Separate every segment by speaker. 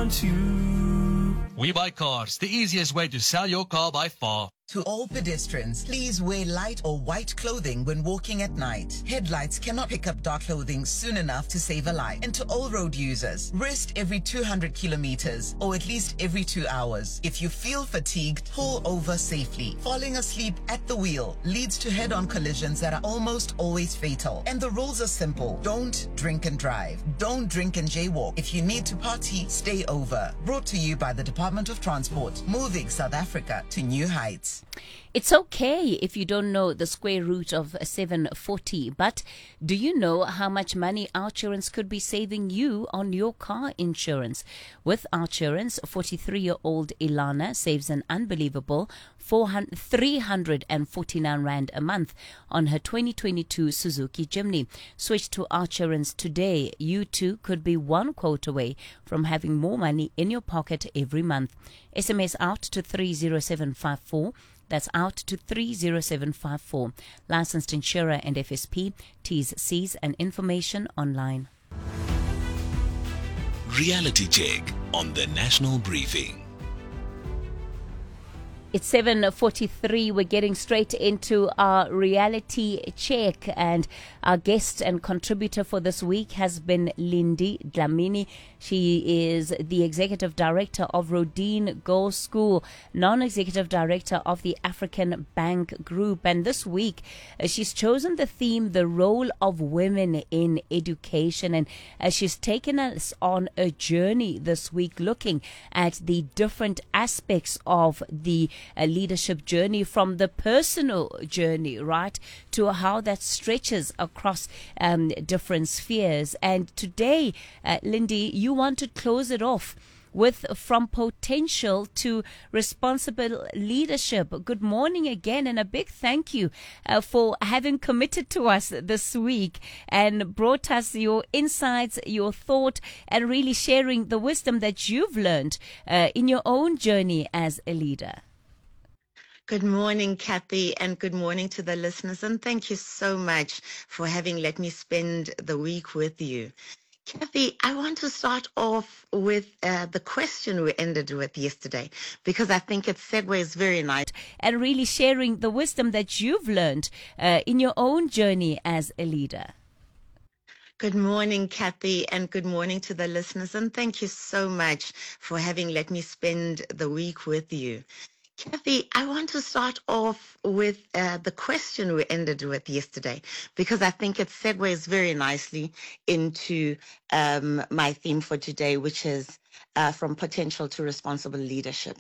Speaker 1: want you.
Speaker 2: We Buy Cars, the easiest way to sell your car by far.
Speaker 3: To all pedestrians, please wear light or white clothing when walking at night. Headlights cannot pick up dark clothing soon enough to save a life. And to all road users, rest every 200 kilometers or at least every 2 hours. If you feel fatigued, pull over safely. Falling asleep at the wheel leads to head-on collisions that are almost always fatal. And the rules are simple. Don't drink and drive. Don't drink and jaywalk. If you need to party, stay over. Brought to you by the Department of Transport, moving South Africa to new heights.
Speaker 4: It's okay if you don't know the square root of 740, but do you know how much money Outsurance could be saving you on your car insurance? With Outsurance, 43-year-old Ilana saves an unbelievable 349 Rand a month on her 2022 Suzuki Jimny. Switch to Outsurance today. You too could be one quote away from having more money in your pocket every month. SMS out to 30754. That's out to 30754. Licensed insurer and FSP. T's, C's and information online.
Speaker 5: Reality check on the National Briefing.
Speaker 4: It's 7:43. We're getting straight into our reality check, and our guest and contributor for this week has been Lindy Dlamini. She is the Executive Director of Rodin Girls School, Non-Executive Director of the African Bank Group. And this week, she's chosen the theme, the role of women in education. And she's taken us on a journey this week looking at the different aspects of the leadership journey, from the personal journey, right, to how that stretches across different spheres. And today, Lindy, you want to close it off with from potential to responsible leadership. Good morning again, and a big thank you for having committed to us this week and brought us your insights, your thought, and really sharing the wisdom that you've learned in your own journey as a leader.
Speaker 6: Good morning, Kathy, and good morning to the listeners. And thank you so much for having let me spend the week with you. Kathy, I want to start off with the question we ended with yesterday, because I think it segues very nice.
Speaker 4: And really sharing the wisdom that you've learned in your own journey as a leader.
Speaker 6: Good morning, Kathy, and good morning to the listeners. And thank you so much for having let me spend the week with you. Kathy, I want to start off with the question we ended with yesterday, because I think it segues very nicely into my theme for today, which is from potential to responsible leadership.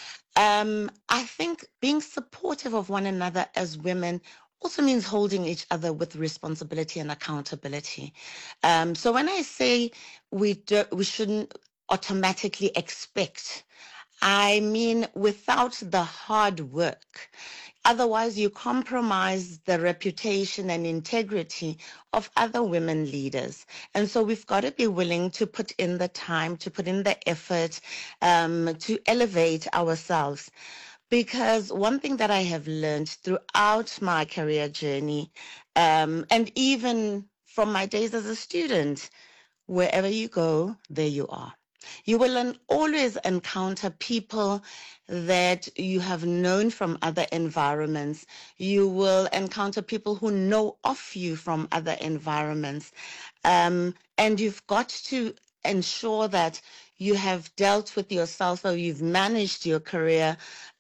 Speaker 6: I think being supportive of one another as women also means holding each other with responsibility and accountability. So when I say we shouldn't automatically expect, I mean, without the hard work. Otherwise, you compromise the reputation and integrity of other women leaders. And so we've got to be willing to put in the time, to put in the effort, to elevate ourselves. Because one thing that I have learned throughout my career journey, and even from my days as a student, wherever you go, there you are. You will always encounter people that you have known from other environments. You will encounter people who know of you from other environments. And you've got to ensure that you have dealt with yourself, or you've managed your career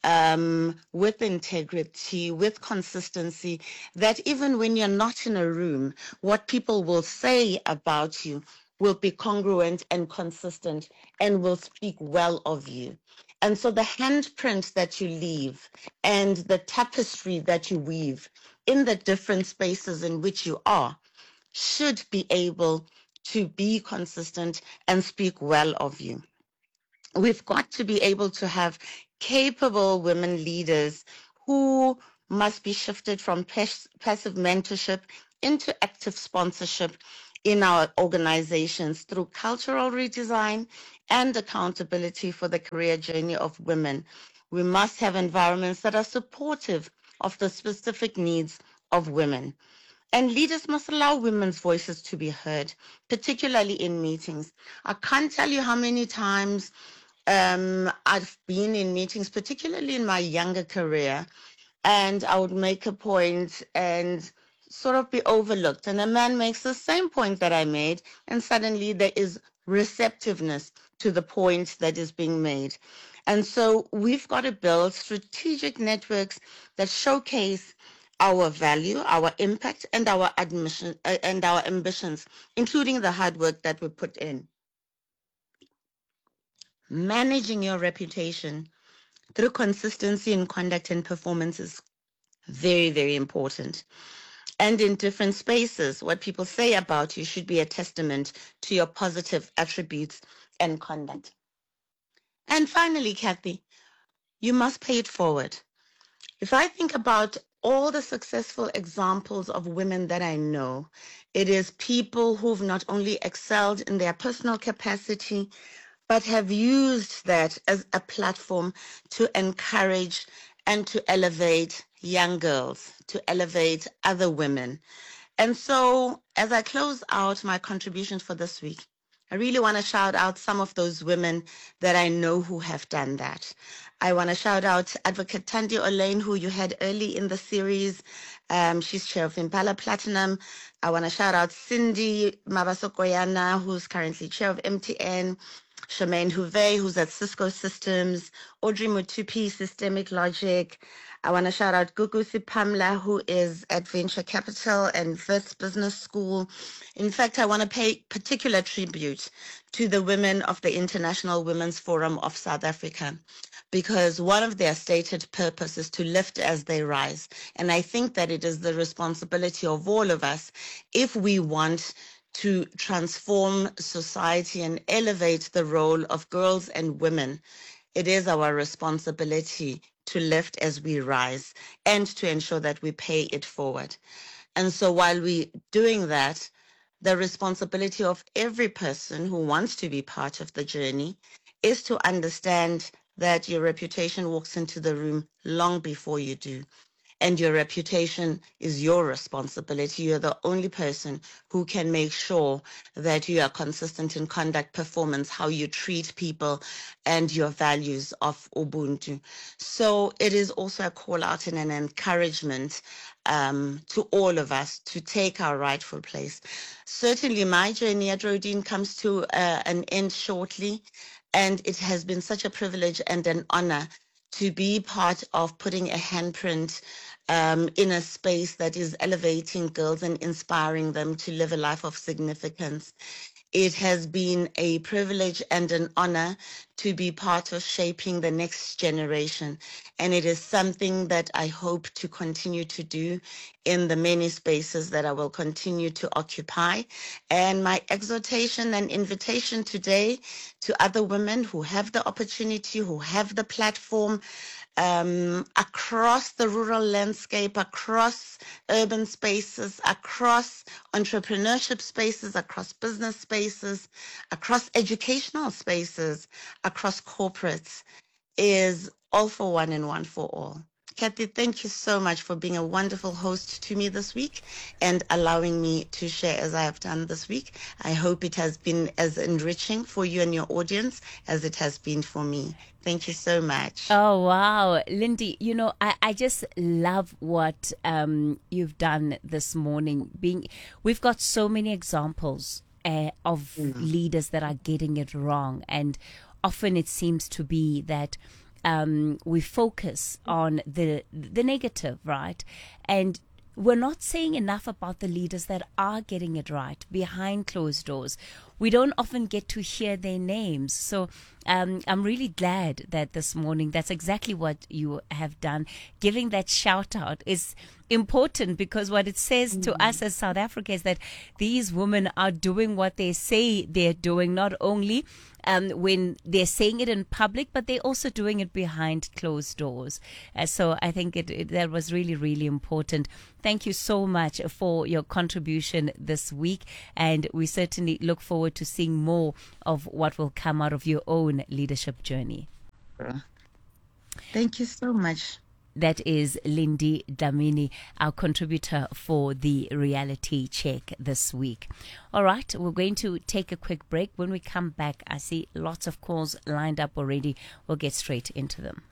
Speaker 6: with integrity, with consistency, that even when you're not in a room, what people will say about you will be congruent and consistent and will speak well of you. And so the handprint that you leave and the tapestry that you weave in the different spaces in which you are should be able to be consistent and speak well of you. We've got to be able to have capable women leaders who must be shifted from passive mentorship into active sponsorship in our organizations through cultural redesign and accountability for the career journey of women. We must have environments that are supportive of the specific needs of women. And leaders must allow women's voices to be heard, particularly in meetings. I can't tell you how many times I've been in meetings, particularly in my younger career, and I would make a point and sort of be overlooked. And a man makes the same point that I made, and suddenly there is receptiveness to the point that is being made. And so we've got to build strategic networks that showcase our value, our impact, and our admission and our ambitions, including the hard work that we put in. Managing your reputation through consistency in conduct and performance is very, very important. And in different spaces, what people say about you should be a testament to your positive attributes and conduct. And finally, Kathy, you must pay it forward. If I think about all the successful examples of women that I know, it is people who've not only excelled in their personal capacity, but have used that as a platform to encourage and to elevate young girls, to elevate other women. And so as I close out my contributions for this week, I really want to shout out some of those women that I know who have done that. I want to shout out Advocate Thandi Olaine, who you had early in the series. She's chair of Impala Platinum. I want to shout out Cindy Mabasokoyana, who's currently chair of MTN. Charmaine Huve, who's at Cisco Systems. Audrey Mutupi, Systemic Logic. I want to shout out Gugu Sipamla, who is at Venture Capital and First Business School. In fact, I want to pay particular tribute to the women of the International Women's Forum of South Africa, because one of their stated purpose is to lift as they rise. And I think that it is the responsibility of all of us, if we want to transform society and elevate the role of girls and women, it is our responsibility to lift as we rise and to ensure that we pay it forward. And so while we're doing that, the responsibility of every person who wants to be part of the journey is to understand that your reputation walks into the room long before you do. And your reputation is your responsibility. You're the only person who can make sure that you are consistent in conduct, performance, how you treat people, and your values of Ubuntu. So it is also a call out and an encouragement to all of us to take our rightful place. Certainly my journey at Rodin comes to an end shortly, and it has been such a privilege and an honor to be part of putting a handprint in a space that is elevating girls and inspiring them to live a life of significance. It has been a privilege and an honor to be part of shaping the next generation. And it is something that I hope to continue to do in the many spaces that I will continue to occupy. And my exhortation and invitation today to other women who have the opportunity, who have the platform, across the rural landscape, across urban spaces, across entrepreneurship spaces, across business spaces, across educational spaces, across corporates, is all for one and one for all. Kathy, thank you so much for being a wonderful host to me this week and allowing me to share as I have done this week. I hope it has been as enriching for you and your audience as it has been for me. Thank you so much.
Speaker 4: Oh, wow. Lindy, you know, I just love what you've done this morning. We've got so many examples of leaders that are getting it wrong. And often it seems to be that we focus on the negative, right? And we're not saying enough about the leaders that are getting it right behind closed doors. We don't often get to hear their names. So I'm really glad that this morning, that's exactly what you have done. Giving that shout out is important, because what it says to us as South Africa is that these women are doing what they say they're doing, not only when they're saying it in public, but they're also doing it behind closed doors. So I think that was really, really important. Thank you so much for your contribution this week, and we certainly look forward to seeing more of what will come out of your own leadership journey.
Speaker 6: Thank you so much.
Speaker 4: That is Lindy Dlamini, our contributor for the reality check this week. All right, we're going to take a quick break. When we come back, I see lots of calls lined up already. We'll get straight into them.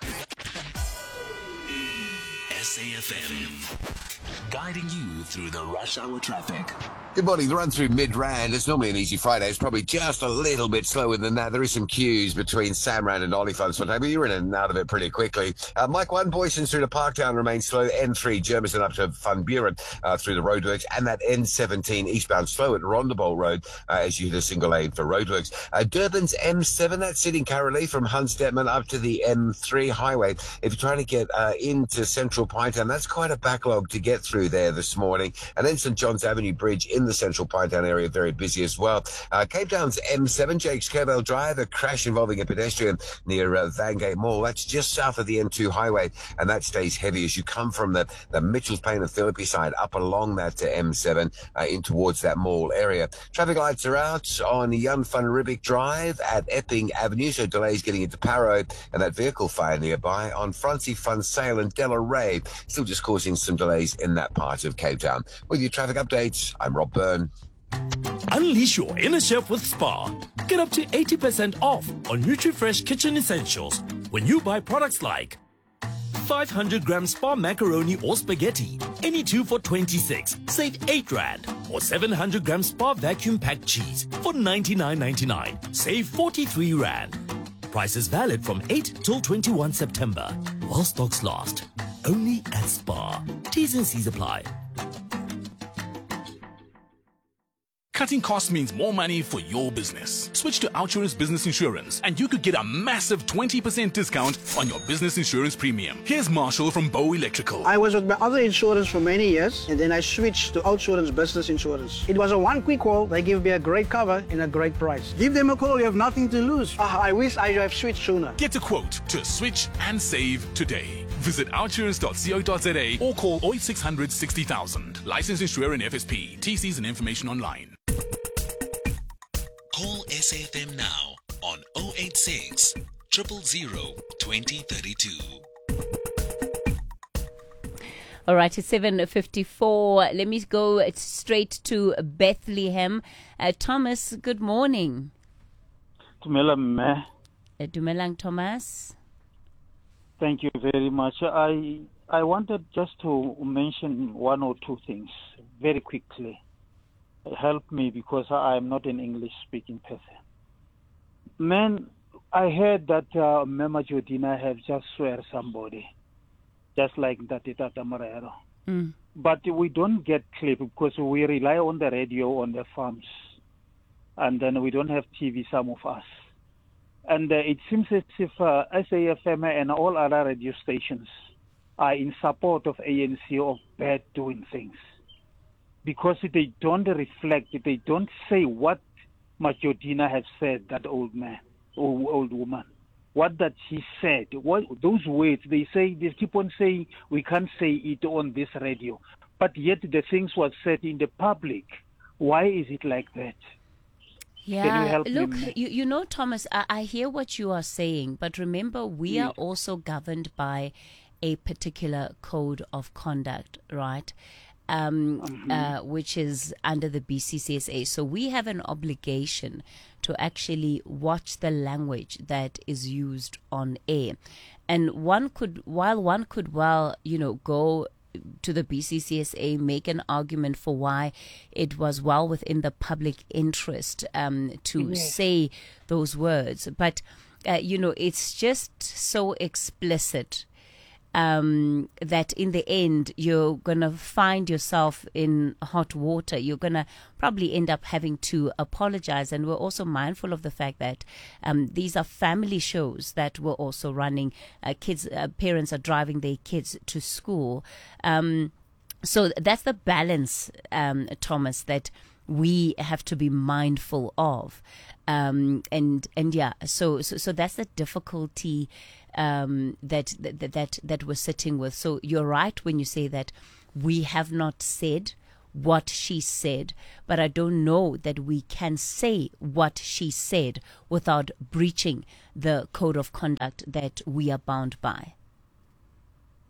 Speaker 5: SAFM, guiding you through the rush hour traffic.
Speaker 1: Good morning. The run through Midrand. It's normally an easy Friday. It's probably just a little bit slower than that. There is some queues between Samrand and Olifantsfontein, but you're in and out of it pretty quickly. Mike 1, Boysons through to Parktown remains slow. N3, Germiston up to Van Buren through the roadworks. And that N17 eastbound slow at Rondebowl Road as you hit a single lane for roadworks. Durban's M7, that's sitting currently from Hunstetman up to the M3 highway. If you're trying to get into central Pinetown, that's quite a backlog to get through there this morning. And then St John's Avenue Bridge in the central Pinetown area, very busy as well. Cape Town's M7, Jake's Kerbell Drive, a crash involving a pedestrian near Vangate Mall. That's just south of the N2 highway, and that stays heavy as you come from the Mitchells Plain and Philippi side up along that M7 in towards that mall area. Traffic lights are out on Jan van Riebeeck Drive at Epping Avenue, so delays getting into Parow, and that vehicle fire nearby on Francie Van Sale and Della Ray, still just causing some delays in that part of Cape Town. With your traffic updates, I'm Rob Byrne.
Speaker 7: Unleash your inner chef with Spar. Get up to 80% off on NutriFresh kitchen essentials when you buy products like 500 gram Spar macaroni or spaghetti, any two for 26, save 8 Rand. Or 700 gram Spar vacuum packed cheese for 99.99, save 43 Rand. Prices valid from 8 till 21 September. While stocks last. Only at Spar. T's and C's apply.
Speaker 8: Cutting costs means more money for your business. Switch to Outsurance Business Insurance and you could get a massive 20% discount on your business insurance premium. Here's Marshall from Bow Electrical.
Speaker 9: I was with my other insurance for many years and then I switched to Outsurance Business Insurance. It was a one quick call. They give me a great cover and a great price. Give them a call. You have nothing to lose. I wish I have switched sooner.
Speaker 8: Get a quote to switch and save today. Visit outsurance.co.za or call 0800 60000. Licensed insurer and FSP. TCs and information online.
Speaker 5: Call SAFM now on 086 000 2032.
Speaker 4: All right, it's 7:54. Let me go straight to Bethlehem. Thomas, good morning. Dumelang, Thomas.
Speaker 10: Thank you very much. I wanted just to mention one or two things very quickly. Help me because I am not an English-speaking person. Man, I heard that Mema Jodina have just swear somebody, just like Tata Marero. But we don't get clip because we rely on the radio on the farms, and then we don't have TV, some of us. And it seems as if SAFM and all other radio stations are in support of ANC of bad doing things. Because they don't reflect, they don't say what Majodina has said, that old man, or old woman. What that she said, what those words, they keep on saying, we can't say it on this radio. But yet the things were said in the public. Why is it like that?
Speaker 4: Yeah,
Speaker 10: Can you help
Speaker 4: look,
Speaker 10: me?
Speaker 4: you know, Thomas, I hear what you are saying, but remember, we are also governed by a particular code of conduct, right? Which is under the BCCSA. So we have an obligation to actually watch the language that is used on air. And one could go to the BCCSA, make an argument for why it was well within the public interest to say those words. But, it's just so explicit that in the end you're going to find yourself in hot water. You're going to probably end up having to apologize. And we're also mindful of the fact that these are family shows that we're also running. Parents are driving their kids to school. So that's the balance, Thomas, that we have to be mindful of. So that's the difficulty that we're sitting with. So you're right when you say that we have not said what she said, but I don't know that we can say what she said without breaching the code of conduct that we are bound by.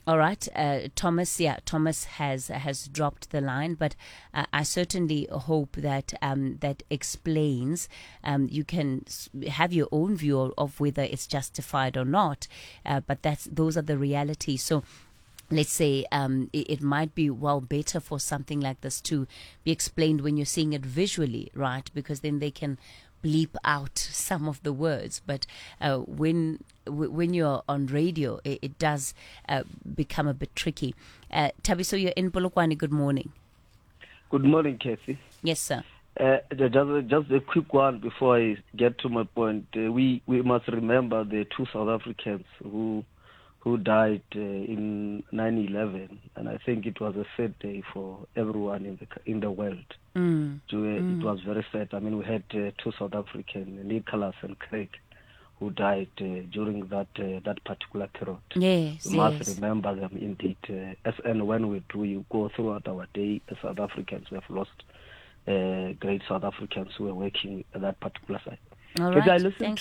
Speaker 4: All right, Thomas. Yeah, Thomas has dropped the line, but I certainly hope that that explains. You can have your own view of whether it's justified or not, but those are the realities. So, let's say it might be better for something like this to be explained when you're seeing it visually, right? Because then they can bleep out some of the words. But when you're on radio, it does become a bit tricky. Tabiso, you're in Polokwane. Good morning.
Speaker 11: Good morning, Kathy.
Speaker 4: Yes, sir.
Speaker 11: Just a quick one before I get to my point. We must remember the two South Africans who died in 9/11, and I think it was a sad day for everyone in the world. It was very sad. I mean, we had two South Africans, Nicholas and Craig, who died during that particular period.
Speaker 4: Yes,
Speaker 11: we must remember them indeed. And when we go throughout our day, as South Africans, we have lost great South Africans who were working at that particular site.
Speaker 4: All right.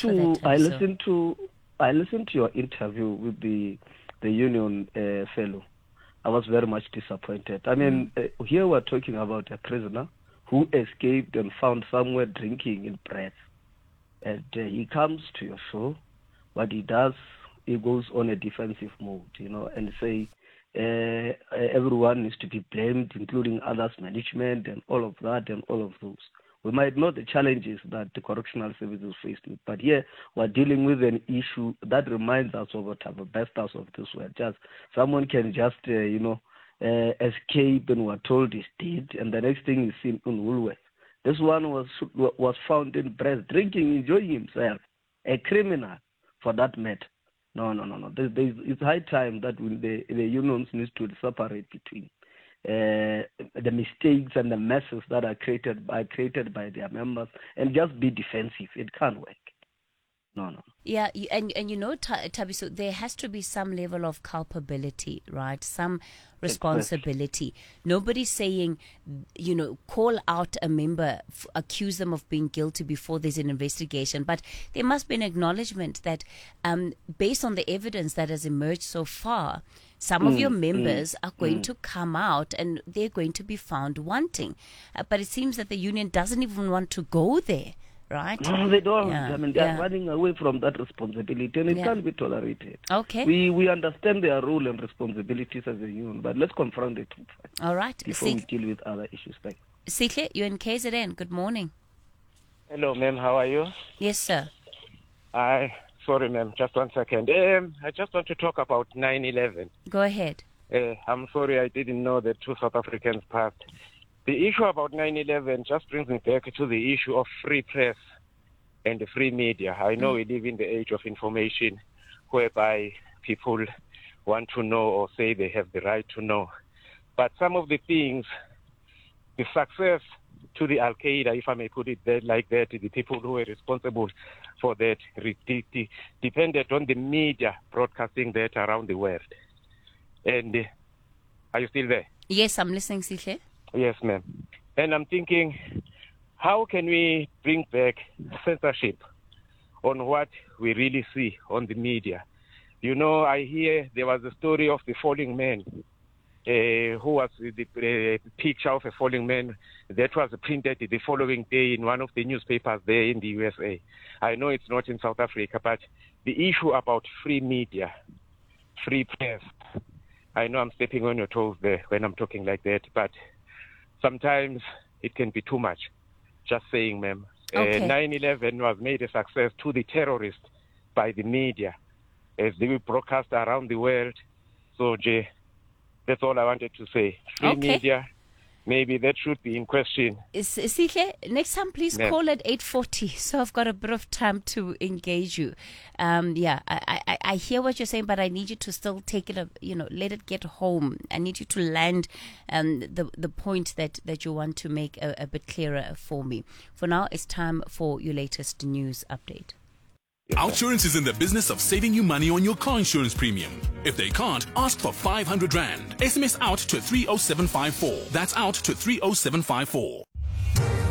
Speaker 11: I listened to your interview with the union fellow. I was very much disappointed. I mean, here we're talking about a prisoner who escaped and found somewhere drinking in breath. And he comes to your show. What he does, he goes on a defensive mode, and say everyone needs to be blamed, including others' management and all of that and all of those. We might know the challenges that the correctional services faced with, but here we're dealing with an issue that reminds us of what the best house of this world. Just someone can just escape and we're told he's dead, and the next thing is seen in Woolworth. This one was found in breath, drinking, enjoying himself, a criminal for that matter. No. It's high time that the unions need to separate between the mistakes and the messes that are created by their members and just be defensive. It can't work. No.
Speaker 4: Yeah, and Tabiso, there has to be some level of culpability, right? Some responsibility. Nobody's saying, call out a member, accuse them of being guilty before there's an investigation. But there must be an acknowledgement that based on the evidence that has emerged so far, some of your members are going to come out and they're going to be found wanting. But it seems that the union doesn't even want to go there. Right?
Speaker 11: No, they don't. Yeah, I mean, they're running away from that responsibility, and it can't be tolerated.
Speaker 4: Okay.
Speaker 11: We understand their role and responsibilities as a union, but let's confront it.
Speaker 4: All right.
Speaker 11: Before we deal with other issues.
Speaker 4: Sihle, you're in KZN. Good morning.
Speaker 12: Hello, ma'am. How are you?
Speaker 4: Yes, sir.
Speaker 12: Sorry, ma'am. Just 1 second. I just want to talk about 9/11.
Speaker 4: Go ahead.
Speaker 12: I'm sorry, I didn't know that two South Africans passed. The issue about 9/11 just brings me back to the issue of free press and the free media. I know we live in the age of information whereby people want to know or say they have the right to know. But some of the things, the success to the Al-Qaeda, if I may put it like that, the people who were responsible for that depended on the media broadcasting that around the world. And are you still there?
Speaker 4: Yes, I'm listening, Sihle.
Speaker 12: Yes, ma'am. And I'm thinking, how can we bring back censorship on what we really see on the media? I hear there was a story of the falling man, who was the picture of a falling man that was printed the following day in one of the newspapers there in the USA. I know it's not in South Africa, but the issue about free media, free press, I know I'm stepping on your toes there when I'm talking like that, but sometimes it can be too much. Just saying, ma'am.
Speaker 4: Okay.
Speaker 12: 9/11 was made a success to the terrorists by the media as they were broadcast around the world. So, that's all I wanted to say. Free media, maybe that should be in question.
Speaker 4: Sihle, next time please call at 8:40, so I've got a bit of time to engage you. I hear what you're saying, but I need you to still take it, let it get home. I need you to land the point that you want to make a bit clearer for me. For now, it's time for your latest news update.
Speaker 8: Outsurance is in the business of saving you money on your car insurance premium. If they can't, ask for 500 Rand. SMS out to 30754. That's out to 30754.